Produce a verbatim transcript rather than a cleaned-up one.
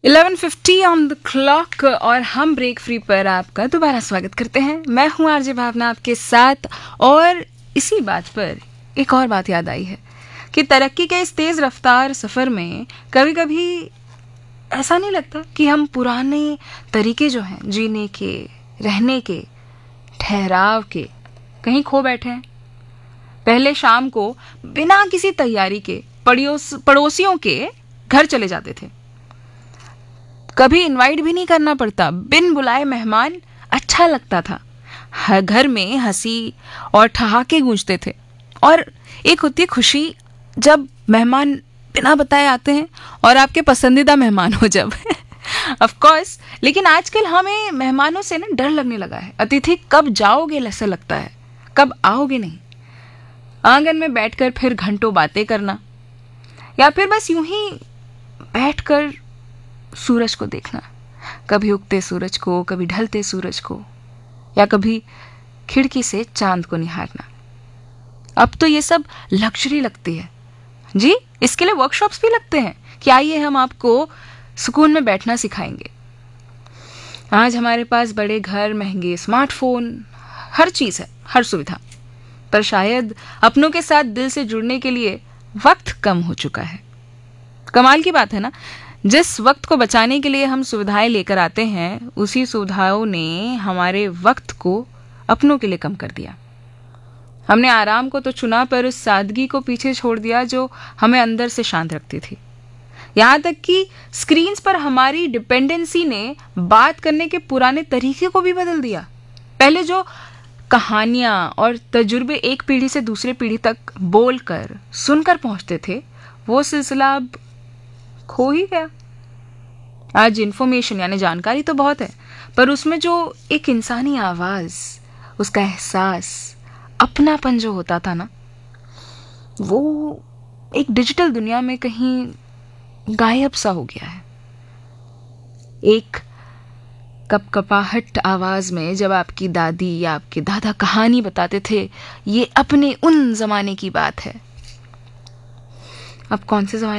Eleven fifty on the clock और हम break free पर आपका दोबारा स्वागत करते हैं। मैं हूं आरजे भावना आपके साथ। और इसी बात पर एक और बात याद आई है कि तरक्की के इस तेज रफ्तार सफर में कभी कभी ऐसा नहीं लगता कि हम पुराने तरीके जो हैं जीने के, रहने के, ठहराव के कहीं खो बैठे हैं। पहले शाम को बिना किसी तैयारी के पड़ोस पड़ोसियों के घर चले जाते थे। कभी इनवाइट भी नहीं करना पड़ता, बिन बुलाए मेहमान अच्छा लगता था। हर घर में हंसी और ठहाके गूंजते थे। और एक होती है खुशी जब मेहमान बिना बताए आते हैं और आपके पसंदीदा मेहमान हो जब ऑफ कोर्स। लेकिन आजकल हमें मेहमानों से ना डर लगने लगा है। अतिथि कब जाओगे ऐसा लगता है, कब आओगे नहीं। आंगन में बैठकर फिर घंटों बातें करना, या फिर बस यूं ही बैठकर सूरज को देखना, कभी उगते सूरज को, कभी ढलते सूरज को, या कभी खिड़की से चांद को निहारना। अब तो ये सब लग्जरी लगती है जी। इसके लिए वर्कशॉप्स भी लगते हैं कि आइए हम आपको सुकून में बैठना सिखाएंगे। आज हमारे पास बड़े घर, महंगे स्मार्टफोन, हर चीज है, हर सुविधा, पर शायद अपनों के साथ दिल से जुड़ने के लिए वक्त कम हो चुका है। कमाल की बात है ना, जिस वक्त को बचाने के लिए हम सुविधाएं लेकर आते हैं, उसी सुविधाओं ने हमारे वक्त को अपनों के लिए कम कर दिया। हमने आराम को तो चुना, पर उस सादगी को पीछे छोड़ दिया जो हमें अंदर से शांत रखती थी। यहाँ तक कि स्क्रीन्स पर हमारी डिपेंडेंसी ने बात करने के पुराने तरीके को भी बदल दिया। पहले जो कहानियां और तजुर्बे एक पीढ़ी से दूसरे पीढ़ी तक बोलकर, सुनकर पहुंचते थे, वो सिलसिला अब खो ही गया। आज इंफॉर्मेशन यानी जानकारी तो बहुत है, पर उसमें जो एक इंसानी आवाज, उसका एहसास, अपनापन जो होता था ना, वो एक डिजिटल दुनिया में कहीं गायब सा हो गया है। एक कपकपाहट आवाज में जब आपकी दादी या आपके दादा कहानी बताते थे, ये अपने उन जमाने की बात है। अब कौन से जमाने